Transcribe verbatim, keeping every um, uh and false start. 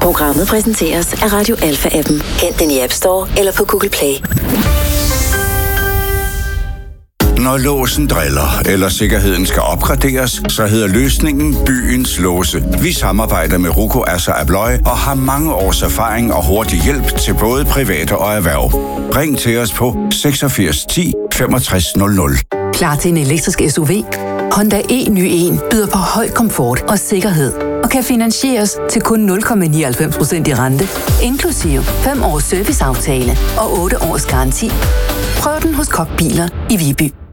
Programmet præsenteres af Radio Alpha-appen. Hent den i App Store eller på Google Play. Når låsen driller, eller sikkerheden skal opgraderes, så hedder løsningen Byens Låse. Vi samarbejder med Ruko Asser Abloy og har mange års erfaring og hurtig hjælp til både private og erhverv. Ring til os på seksogfirs ti femogtres nul nul. Klar til en elektrisk S U V? Honda e ny en byder på høj komfort og sikkerhed og kan finansieres til kun nul komma nioghalvfems procent i rente, inklusive fem års serviceaftale og otte års garanti. Prøv den hos Koch Biler i Viby.